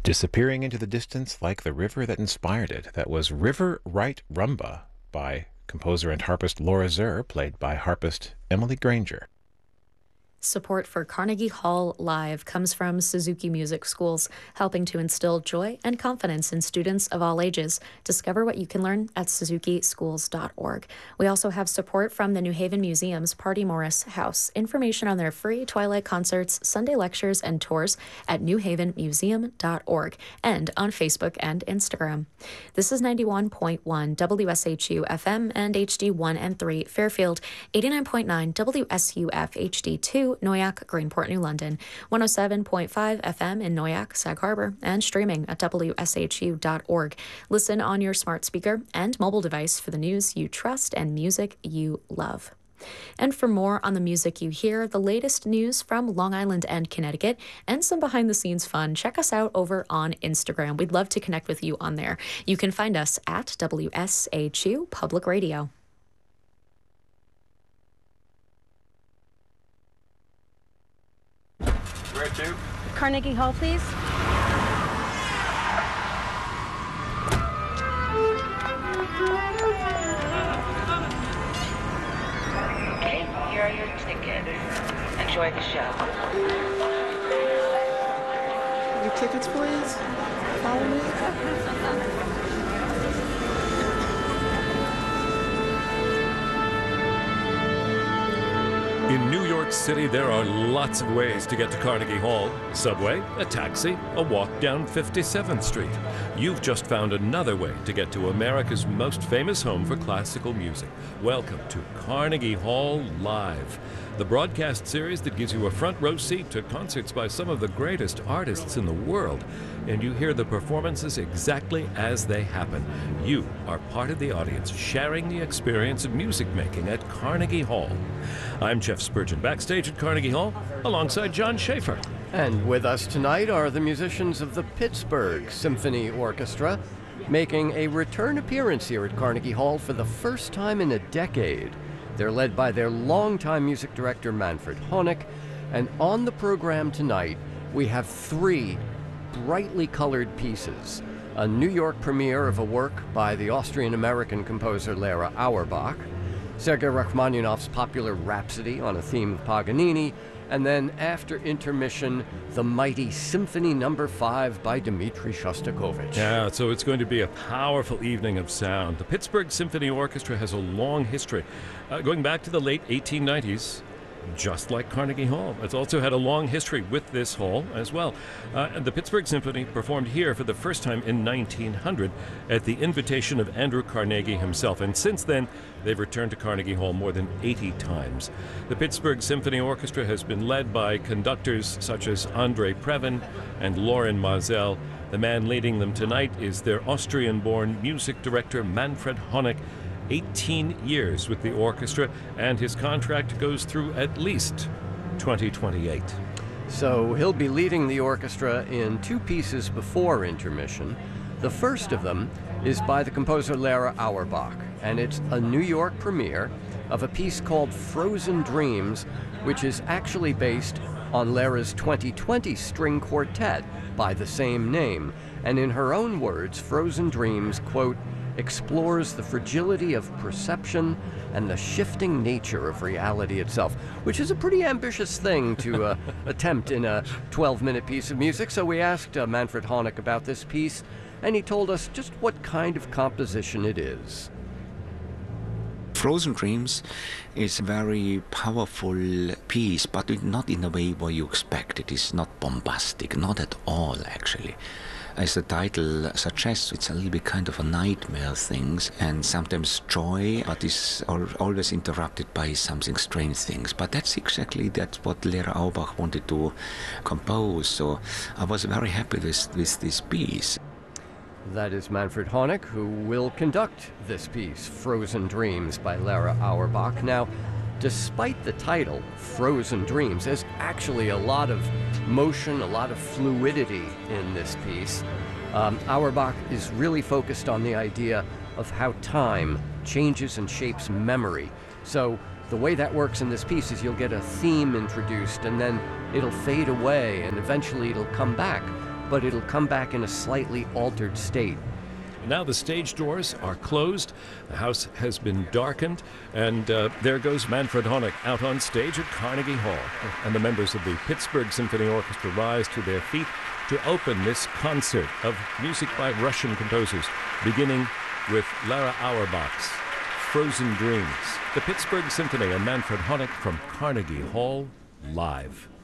Disappearing into the distance like the river that inspired it. That was River Right Rumba by composer and harpist Laura Zer, played by harpist Emily Granger. Support for Carnegie Hall Live comes from Suzuki Music Schools, helping to instill joy and confidence in students of all ages. Discover what you can learn at suzukischools.org. We also have support from the New Haven Museum's Party Morris House. Information on their free Twilight concerts, Sunday lectures, and tours at newhavenmuseum.org and on Facebook and Instagram. This is 91.1 WSHU FM and HD1 and 3 Fairfield, 89.9 WSUF HD2 Noyak, Greenport, New London, 107.5 FM in Noyak, Sag Harbor, and streaming at WSHU.org. Listen on your smart speaker and mobile device for the news you trust and music you love. And for more on the music you hear, the latest news from Long Island and Connecticut, and some behind-the-scenes fun, check us out over on Instagram. We'd love to connect with you on there. You can find us at WSHU Public Radio. Where to? Carnegie Hall, please. Okay, here are your tickets. Enjoy the show. Your tickets, please. Follow me. In New York City, there are lots of ways to get to Carnegie Hall. Subway, a taxi, a walk down 57th Street. You've just found another way to get to America's most famous home for classical music. Welcome to Carnegie Hall Live, the broadcast series that gives you a front row seat to concerts by some of the greatest artists in the world. And you hear the performances exactly as they happen. You are part of the audience, sharing the experience of music making at Carnegie Hall. I'm Jeff Spurgeon, backstage at Carnegie Hall, alongside John Schaefer. And with us tonight are the musicians of the Pittsburgh Symphony Orchestra, making a return appearance here at Carnegie Hall for the first time in a decade. They're led by their longtime music director, Manfred Honeck, and on the program tonight, we have three brightly colored pieces. A New York premiere of a work by the Austrian-American composer Lera Auerbach, Sergei Rachmaninoff's popular Rhapsody on a theme of Paganini, and then after intermission, the mighty Symphony No. 5 by Dmitri Shostakovich. Yeah, so it's going to be a powerful evening of sound. The Pittsburgh Symphony Orchestra has a long history, going back to the late 1890s. Just like Carnegie Hall. It's also had a long history with this hall as well. The Pittsburgh Symphony performed here for the first time in 1900 at the invitation of Andrew Carnegie himself, and since then they've returned to Carnegie Hall more than 80 times. The Pittsburgh Symphony Orchestra has been led by conductors such as Andrei Previn and Loren Maazel. The man leading them tonight is their Austrian-born music director Manfred Honeck, 18 years with the orchestra, and his contract goes through at least 2028. So he'll be leading the orchestra in two pieces before intermission. The first of them is by the composer Lera Auerbach, and it's a New York premiere of a piece called Frozen Dreams, which is actually based on Lera's 2020 string quartet by the same name. And in her own words, Frozen Dreams, quote, explores the fragility of perception and the shifting nature of reality itself, which is a pretty ambitious thing to attempt in a 12-minute piece of music. So we asked Manfred Honeck about this piece, and he told us just what kind of composition it is. Frozen Dreams is a very powerful piece, but not in a way where you expect. It is not bombastic, not at all, actually. As the title suggests, it's a little bit kind of a nightmare things, and sometimes joy, but is always interrupted by something strange things. But that's what Lera Auerbach wanted to compose. So I was very happy with this piece. That is Manfred Honeck, who will conduct this piece, Frozen Dreams by Lera Auerbach. Now, despite the title, Frozen Dreams, there's actually a lot of motion, a lot of fluidity in this piece. Auerbach is really focused on the idea of how time changes and shapes memory. So the way that works in this piece is you'll get a theme introduced, and then it'll fade away, and eventually it'll come back. but it'll come back in a slightly altered state. Now the stage doors are closed, the house has been darkened, and there goes Manfred Honeck out on stage at Carnegie Hall. And the members of the Pittsburgh Symphony Orchestra rise to their feet to open this concert of music by Russian composers, beginning with Lara Auerbach's Frozen Dreams. The Pittsburgh Symphony and Manfred Honeck from Carnegie Hall, live.